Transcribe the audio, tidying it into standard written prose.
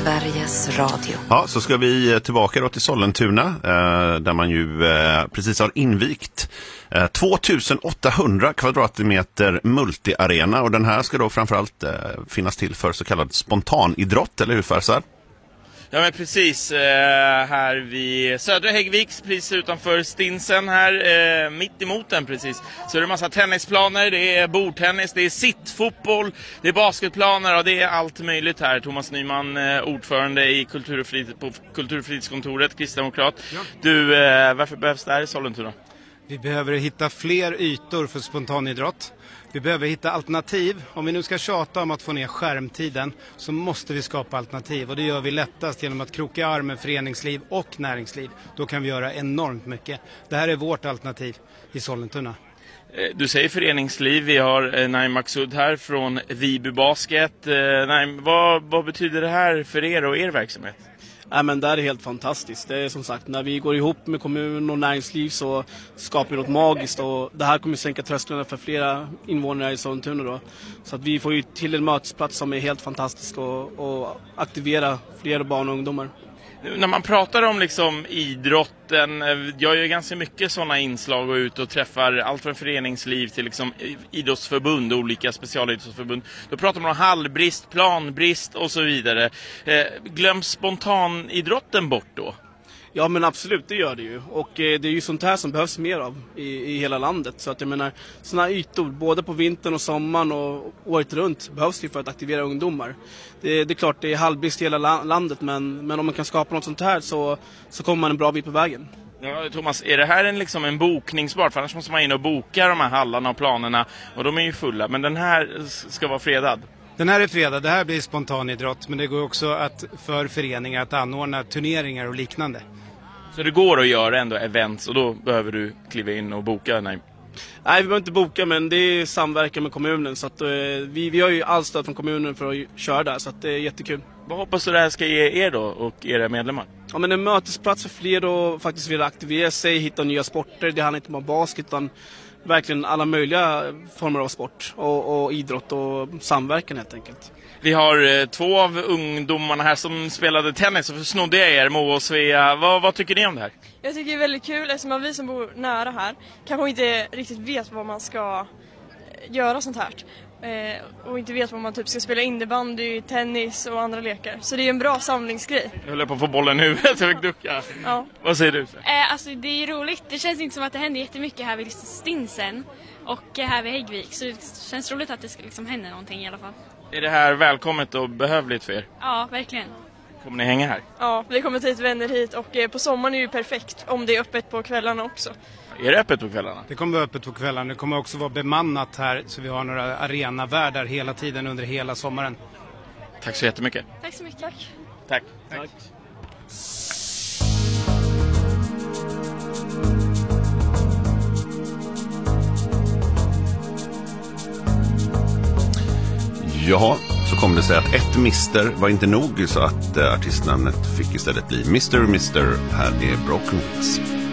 Sveriges Radio. Ja, så ska vi tillbaka då till Sollentuna där man ju precis har invigt 2800 kvadratmeter multiarena, och den här ska då framförallt finnas till för så kallad spontanidrott, eller hur Farsar? Ja men precis, här vid Södra Häggviks, precis utanför Stinsen här, mitt emot den precis. Så är det en massa tennisplaner, det är bordtennis, det är sittfotboll, det är basketplaner och det är allt möjligt här. Thomas Nyman, ordförande i på Kulturfridskontoret, kristdemokrat. Ja. Du, varför behövs det här i Sollentuna? Vi behöver hitta fler ytor för spontanidrott. Vi behöver hitta alternativ. Om vi nu ska tjata om att få ner skärmtiden så måste vi skapa alternativ. Och det gör vi lättast genom att kroka arm med föreningsliv och näringsliv. Då kan vi göra enormt mycket. Det här är vårt alternativ i Sollentuna. Du säger föreningsliv. Vi har Naim Maksud här från Viby Basket. Naim, vad betyder det här för er och er verksamhet? Ja, men det är helt fantastiskt. Det är som sagt, när vi går ihop med kommun och näringsliv så skapar vi något magiskt, och det här kommer sänka trösklarna för flera invånare i Sollentuna då. Så att vi får ju till en mötesplats som är helt fantastisk och aktivera fler barn och ungdomar. När man pratar om liksom idrotten, jag gör ganska mycket sådana inslag och ut och träffar allt från föreningsliv till liksom idrottsförbund, olika specialidrottsförbund. Då pratar man om hallbrist, planbrist och så vidare. Glöms spontanidrotten bort då? Ja men absolut, det gör det ju. Och det är ju sånt här som behövs mer av i hela landet. Så att jag menar, såna här ytor både på vintern och sommaren och året runt behövs ju för att aktivera ungdomar. Det är klart det är halvbrist i hela landet, men om man kan skapa något sånt här så kommer man en bra bit på vägen. Ja, Thomas, är det här en bokningsbar? För annars måste man in och boka de här hallarna och planerna, och de är ju fulla. Men den här ska vara fredad. Den här är fredad, det här blir spontanidrott, men det går också för föreningar att anordna turneringar och liknande. Så det går att göra ändå events, och då behöver du kliva in och boka? Nej, vi behöver inte boka, men det är samverkan med kommunen. Så att, vi har ju all stöd från kommunen för att köra där, så att det är jättekul. Vad hoppas du det här ska ge er då och era medlemmar? Ja, men en mötesplats för fler och faktiskt vill aktivera sig, hitta nya sporter. Det handlar inte bara om basket utan verkligen alla möjliga former av sport och idrott och samverkan helt enkelt. Vi har två av ungdomarna här som spelade tennis, och snodde jag er, Mo och Svea. Vad tycker ni om det här? Jag tycker det är väldigt kul, eftersom vi som bor nära här kanske inte riktigt vet vad man ska göra sånt här. Och inte vet vad man typ ska spela innebandy, tennis och andra lekar. Så det är en bra samlingsgrej. Jag höll på att få bollen nu, så jag fick ducka. Ja. Vad säger du? Alltså det är roligt. Det känns inte som att det händer jättemycket här vid Stinsen och här vid Häggvik. Så det känns roligt att det ska liksom hända någonting i alla fall. Är det här välkommet och behövligt för er? Ja, verkligen. Kommer ni hänga här? Ja, vi kommer hit vänner hit, och på sommaren är det ju perfekt om det är öppet på kvällarna också. Är det öppet på kvällarna? Det kommer vara öppet på kvällarna. Det kommer också vara bemannat här, så vi har några arenavärdar hela tiden under hela sommaren. Tack så jättemycket. Tack så mycket. Tack. Ja, så kom det sig att ett Mister var inte nog, så att artistnamnet fick istället bli Mr. Här är Broken Wings.